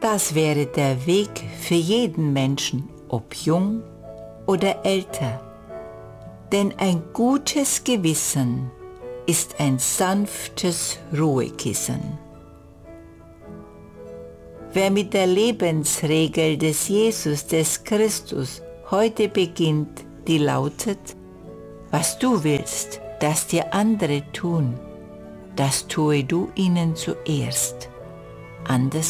Das wäre der Weg für jeden Menschen, ob jung oder älter. Denn ein gutes Gewissen ist ein sanftes Ruhekissen. Wer mit der Lebensregel des Jesus, des Christus, heute beginnt, die lautet: Was du willst, dass dir andere tun, das tue du ihnen zuerst. Anders